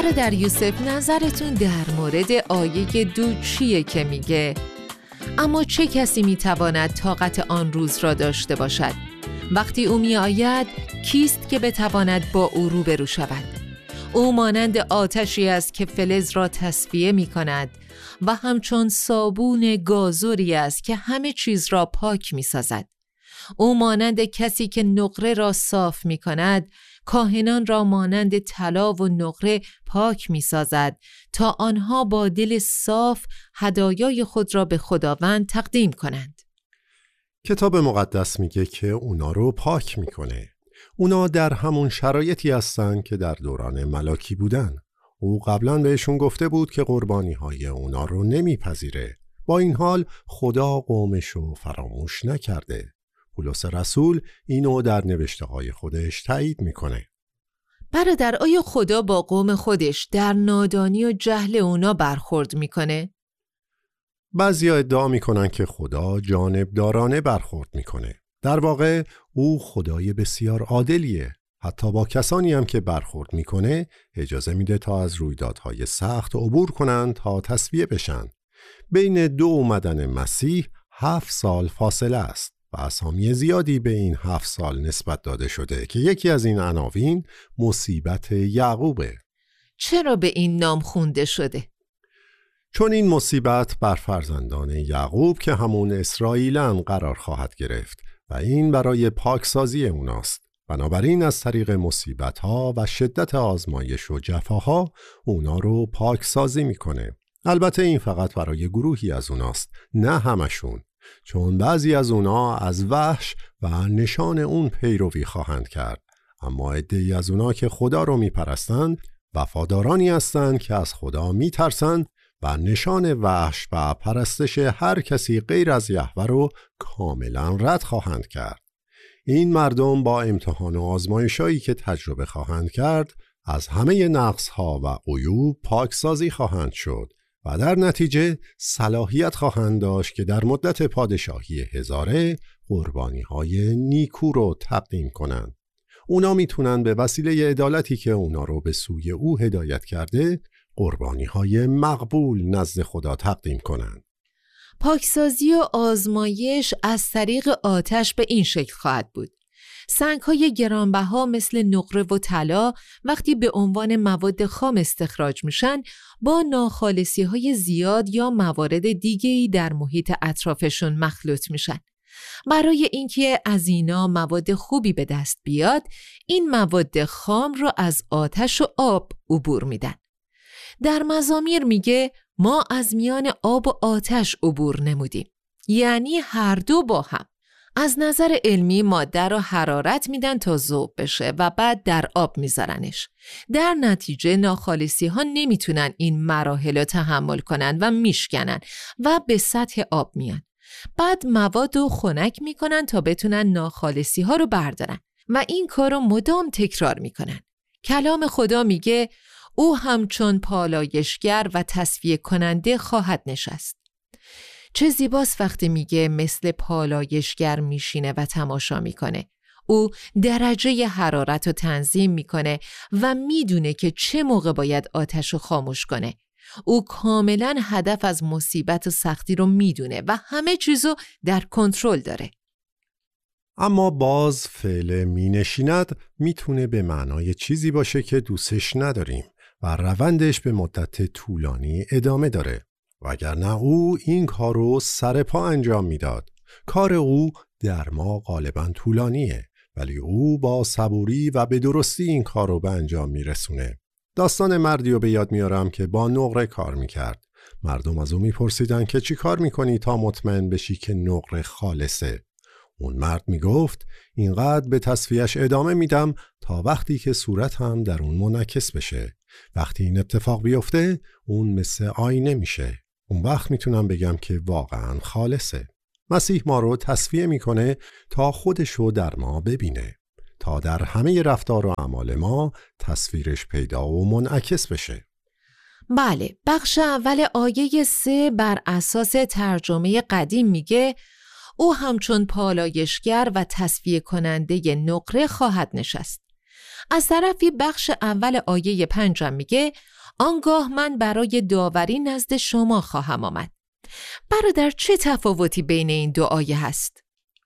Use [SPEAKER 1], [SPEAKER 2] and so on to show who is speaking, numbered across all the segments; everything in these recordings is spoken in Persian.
[SPEAKER 1] برادر یوسف، نظرتون در مورد آیه 2 چیه که میگه اما چه کسی میتواند طاقت آن روز را داشته باشد؟ وقتی او میآید کیست که بتواند با او روبرو شود؟ او مانند آتشی است که فلز را تصفیه می کند و همچون صابون گازوری است که همه چیز را پاک می سازد. او مانند کسی که نقره را صاف می کند، کاهنان را مانند طلا و نقره پاک می سازد تا آنها با دل صاف هدایای خود را به خداوند تقدیم کنند.
[SPEAKER 2] کتاب مقدس میگه که اونا رو پاک میکنه. اونا در همون شرایطی هستن که در دوران ملاکی بودن. او قبلا بهشون گفته بود که قربانی های اونا رو نمیپذیره. با این حال خدا قومش رو فراموش نکرده. پولس رسول اینو در نوشته های خودش تایید میکنه.
[SPEAKER 1] برادر، آیا خدا با قوم خودش در نادانی و جهل اونا برخورد میکنه؟
[SPEAKER 2] بعضیا ادعا میکنن که خدا جانبدارانه برخورد میکنه. در واقع او خدای بسیار عادلیه. حتی با کسانی هم که برخورد میکنه اجازه میده تا از رویدادهای سخت عبور کنن تا تصفیه بشن. بین 2 اومدن مسیح 7 سال فاصله است و اسامی زیادی به این 7 سال نسبت داده شده که یکی از این عناوین مصیبت یعقوبه.
[SPEAKER 1] چرا به این نام خونده شده؟
[SPEAKER 2] چون این مصیبت بر فرزندان یعقوب که همون اسرائیلن قرار خواهد گرفت و این برای پاکسازی اوناست. بنابراین از طریق مصیبت‌ها و شدت آزمایش و جفاها اونا رو پاکسازی میکنه. البته این فقط برای گروهی از اوناست، نه همشون، چون بعضی از اونا از وحش و نشان اون پیروی خواهند کرد. اما عده‌ای از اونا که خدا رو میپرستند وفادارانی هستند که از خدا میترسند و نشان وحش و پرستش هر کسی غیر از یهوه رو کاملا رد خواهند کرد. این مردم با امتحان و آزمایشایی که تجربه خواهند کرد از همه نقص‌ها و عیوب پاکسازی خواهند شد و در نتیجه صلاحیت خواهند داشت که در مدت پادشاهی هزاره قربانی‌های نیکو رو تقدیم کنند. اونا میتونن به وسیله عدالتی که اونا رو به سوی او هدایت کرده قربانی‌های مقبول نزد خدا تقدیم کنند.
[SPEAKER 1] پاکسازی و آزمایش از طریق آتش به این شکل خواهد بود. سنگ‌های گرانبها مثل نقره و طلا وقتی به عنوان مواد خام استخراج میشن با ناخالصی‌های زیاد یا موارد دیگه‌ای در محیط اطرافشون مخلوط میشن. برای اینکه از اینا مواد خوبی به دست بیاد، این مواد خام رو از آتش و آب عبور میدن. در مزامیر میگه ما از میان آب و آتش عبور نمودیم، یعنی هر دو با هم. از نظر علمی ماده رو حرارت میدن تا ذوب بشه و بعد در آب میذارنش. در نتیجه ناخالصی ها نمیتونن این مراحل رو تحمل کنن و میشکنن و به سطح آب میان. بعد مواد رو خنک میکنن تا بتونن ناخالصی ها رو بردارن و این کار رو مدام تکرار میکنن. کلام خدا میگه او همچون پالایشگر و تصفیه کننده خواهد نشست. چه زیباست وقتی میگه مثل پالایشگر میشینه و تماشا میکنه. او درجه حرارت رو تنظیم میکنه و میدونه که چه موقع باید آتش رو خاموش کنه. او کاملا هدف از مصیبت و سختی رو میدونه و همه چیزو در کنترل داره.
[SPEAKER 2] اما باز فعل مینشیند میتونه به معنای چیزی باشه که دوستش نداریم و روندش به مدت طولانی ادامه داره. وگرنه او این کار رو سر پا انجام میداد. کار او در ما غالباً طولانیه، ولی او با صبوری و به درستی این کار رو به انجام میرسونه. داستان مردی رو به یاد میارم که با نقره کار میکرد. مردم از او میپرسیدن که چی کار میکنی تا مطمئن بشی که نقره خالصه. اون مرد میگفت اینقدر به تصفیهش ادامه میدم تا وقتی که صورت هم در اون منعکس بشه. وقتی این اتفاق بیفته اون مثل آینه میشه. اون وقت میتونم بگم که واقعا خالصه. مسیح ما رو تصفیه میکنه تا خودشو در ما ببینه، تا در همه رفتار و اعمال ما تصویرش پیدا و منعکس بشه.
[SPEAKER 1] بله، بخش اول آیه 3 بر اساس ترجمه قدیم میگه او همچون پالایشگر و تصفیه کننده نقره خواهد نشست. از طرفی بخش اول آیه 5 میگه آنگاه من برای داوری نزد شما خواهم آمد. برادر، چه تفاوتی بین این دو آیه هست؟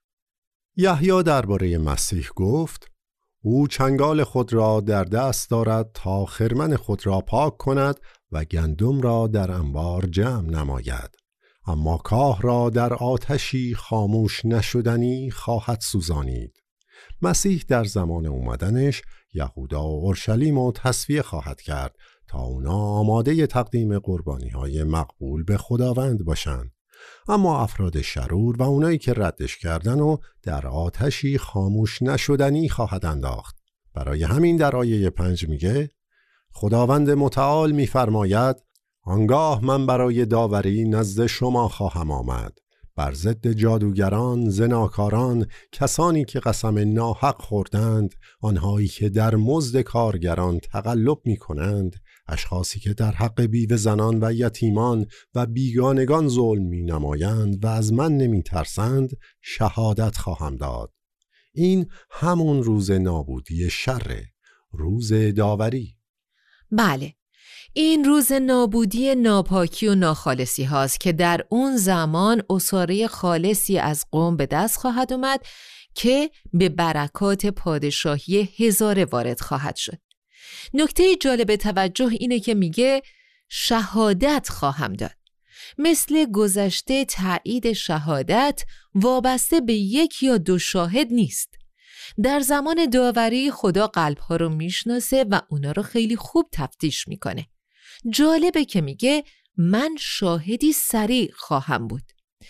[SPEAKER 2] یحیی درباره مسیح گفت او چنگال خود را در دست دارد تا خرمن خود را پاک کند و گندم را در انبار جمع نماید، اما کاه را در آتشی خاموش نشدنی خواهد سوزانید. مسیح در زمان اومدنش یهودا و اورشلیم رو تصفیه خواهد کرد تا اونا آماده تقدیم قربانی‌های مقبول به خداوند باشند، اما افراد شرور و اونایی که ردش کردن و در آتشی خاموش نشدنی خواهد انداخت. برای همین در آیه 5 میگه خداوند متعال میفرماید آنگاه من برای داوری نزد شما خواهم آمد، بر ضد جادوگران، زناکاران، کسانی که قسم ناحق خوردند، آنهایی که در مزد کارگران تقلب می کنند، اشخاصی که در حق بیوه زنان و یتیمان و بیگانگان ظلم می نمایند و از من نمی ترسند، شهادت خواهم داد. این همون روز نابودی شر، روز داوری.
[SPEAKER 1] بله، این روز نابودی ناپاکی و ناخالصی هاست که در اون زمان اساره خالصی از قوم به دست خواهد اومد که به برکات پادشاهی هزاره وارد خواهد شد. نکته جالب توجه اینه که میگه شهادت خواهم داد. مثل گذشته تایید شهادت وابسته به یک یا دو شاهد نیست. در زمان داوری خدا قلبها رو میشناسه و اونا رو خیلی خوب تفتیش میکنه. جالبه که میگه من شاهدی صریح خواهم بود.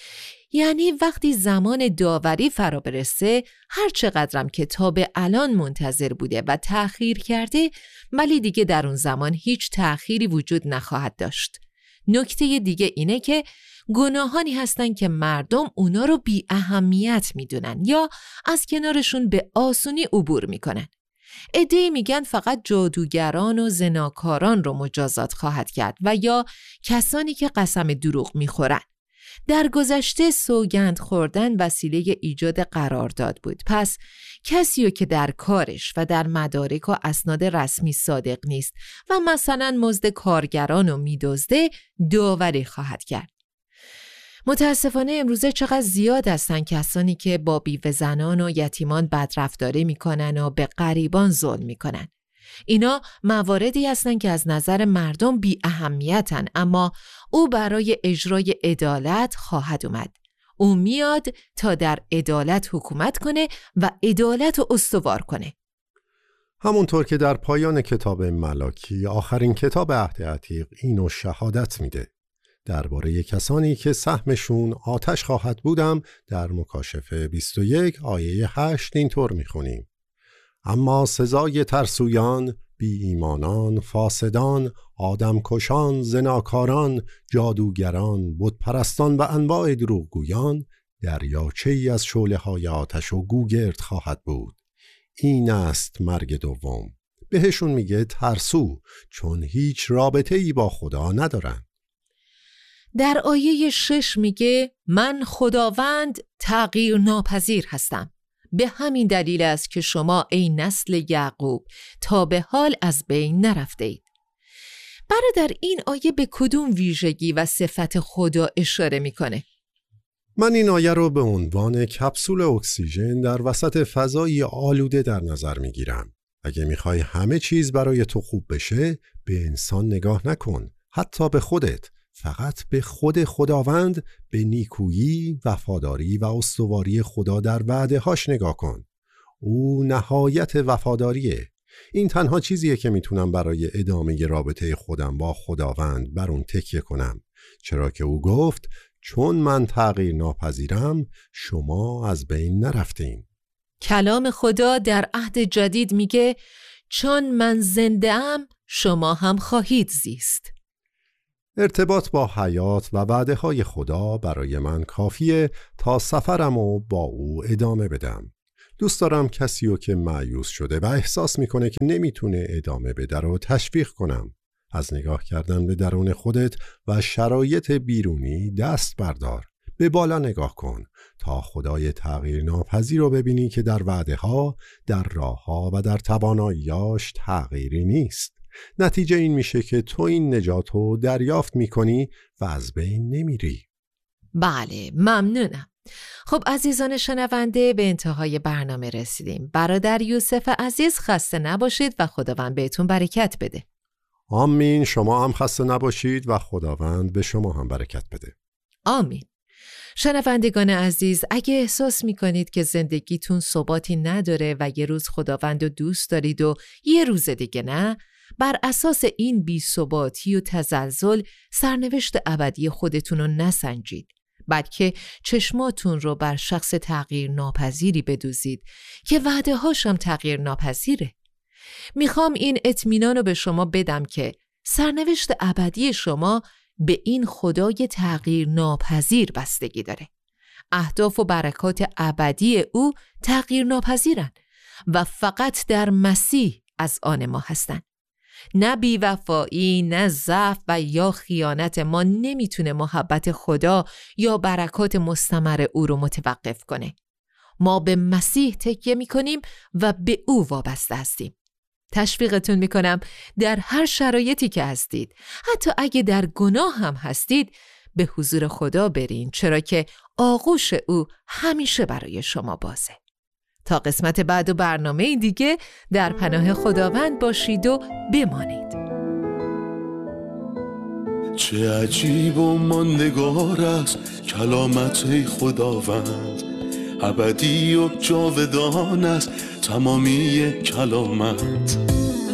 [SPEAKER 1] یعنی وقتی زمان داوری فرا برسه، هر چقدرم که تا به الان منتظر بوده و تأخیر کرده، ولی دیگه در اون زمان هیچ تأخیری وجود نخواهد داشت. نکته دیگه اینه که گناهانی هستن که مردم اونا رو بی اهمیت میدونن یا از کنارشون به آسونی عبور میکنن. عده‌ای میگن فقط جادوگران و زناکاران رو مجازات خواهد کرد و یا کسانی که قسم دروغ میخورن. در گذشته سوگند خوردن وسیله ایجاد قرارداد بود. پس کسی که در کارش و در مدارک و اسناد رسمی صادق نیست و مثلا مزد کارگران رو میدزده، داوری خواهد کرد. متاسفانه امروزه چقدر زیاد هستن کسانی که با بیوه زنان و یتیمان بدرفتاری میکنن و به غریبان ظلم میکنن. اینا مواردی هستن که از نظر مردم بی اهمیتن، اما او برای اجرای عدالت خواهد اومد. او میاد تا در عدالت حکومت کنه و عدالت رو استوار کنه.
[SPEAKER 2] همونطور که در پایان کتاب ملاکی، آخرین کتاب عهد عتیق، اینو شهادت میده. درباره کسانی که سهمشون آتش خواهد بودم در مکاشفه 21 آیه 8 اینطور میخونیم: اما سزای ترسویان، بی ایمانان، فاسدان، آدمکشان، زناکاران، جادوگران، بت پرستان و انواع دروغگویان دریاچه‌ای از شعله‌های آتش و گوگرد خواهد بود. این است مرگ دوم. بهشون میگه ترسو، چون هیچ رابطه‌ای با خدا ندارن.
[SPEAKER 1] در آیه 6 میگه من خداوند تغییر ناپذیر هستم. به همین دلیل است که شما ای نسل یعقوب تا به حال از بین نرفته اید. برادر، این آیه به کدوم ویژگی و صفت خدا اشاره میکنه؟
[SPEAKER 2] من این آیه رو به عنوان کپسول اکسیژن در وسط فضای آلوده در نظر میگیرم. اگه میخوای همه چیز برای تو خوب بشه، به انسان نگاه نکن، حتی به خودت. فقط به خود خداوند، به نیکویی، وفاداری و استواری خدا در وعده‌هاش نگاه کن. او نهایت وفاداریه. این تنها چیزیه که میتونم برای ادامه رابطه خودم با خداوند بر اون تکیه کنم، چرا که او گفت چون من تغییر ناپذیرم شما از بین نرفتین.
[SPEAKER 1] کلام خدا در عهد جدید میگه چون من زنده ام شما هم خواهید زیست.
[SPEAKER 2] ارتباط با حیات و وعده‌های خدا برای من کافیه تا سفرمو با او ادامه بدم. دوست دارم کسیو که مایوس شده و احساس میکنه که نمیتونه ادامه بده رو تشویق کنم. از نگاه کردن به درون خودت و شرایط بیرونی دست بردار. به بالا نگاه کن تا خدای تغییر ناپذیر رو ببینی که در وعده ها، در راه ها و در تواناییاش تغییری نیست. نتیجه این میشه که تو این نجات رو دریافت میکنی و از بین نمیری.
[SPEAKER 1] بله، ممنونم. خب عزیزان شنونده، به انتهای برنامه رسیدیم. برادر یوسف عزیز خسته نباشید و خداوند بهتون برکت بده.
[SPEAKER 2] آمین. شما هم خسته نباشید و خداوند به شما هم برکت بده.
[SPEAKER 1] آمین. شنوندگان عزیز، اگه احساس میکنید که زندگیتون ثباتی نداره و یه روز خداوند رو دوست دارید و یه روز دیگه نه، بر اساس این بی‌ثباتی و تزلزل سرنوشت ابدی خودتون رو نسنجید، بلکه چشماتون رو بر شخص تغییر ناپذیری بدوزید که وعده هاشم تغییر ناپذیره. میخوام این اطمینان رو به شما بدم که سرنوشت ابدی شما به این خدای تغییر ناپذیر بستگی داره. اهداف و برکات ابدی او تغییر ناپذیرن و فقط در مسیح از آن ما هستن. نه بی‌وفایی، نه ضعف و یا خیانت ما نمیتونه محبت خدا یا برکات مستمر او رو متوقف کنه. ما به مسیح تکیه میکنیم و به او وابسته هستیم. تشویقتون میکنم در هر شرایطی که هستید، حتی اگه در گناه هم هستید، به حضور خدا برین، چرا که آغوش او همیشه برای شما بازه. تا قسمت بعد و برنامه دیگه در پناه خداوند باشید و بمانید.
[SPEAKER 3] چه عجیب و ماندگار است کلامت خداوند، ابدی و جاودان است تمامی کلامت.